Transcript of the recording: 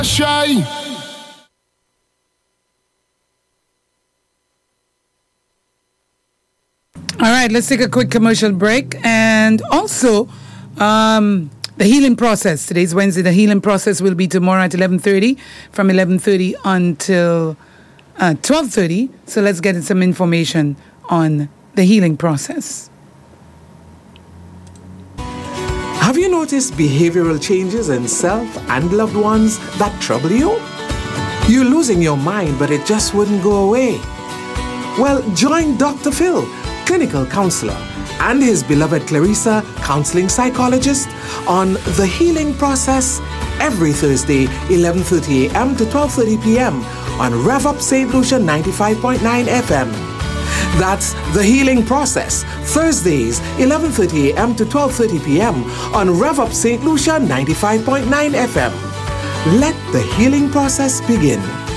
Shy. All right, let's take a quick commercial break. And also, the healing process. Today's Wednesday. The healing process will be tomorrow at 11:30, from 11:30 until 12:30. So let's get some information on the healing process. Have you noticed behavioral changes in self and loved ones that trouble you? You're losing your mind, but it just wouldn't go away. Well, join Dr. Phil, clinical counselor, and his beloved Clarissa, counseling psychologist, on The Healing Process every Thursday, 11:30 a.m. to 12:30 p.m. on Rev Up St. Lucia 95.9 FM. That's The Healing Process, Thursdays, 11:30 a.m. to 12:30 p.m. on Rev Up St. Lucia 95.9 FM. Let the healing process begin.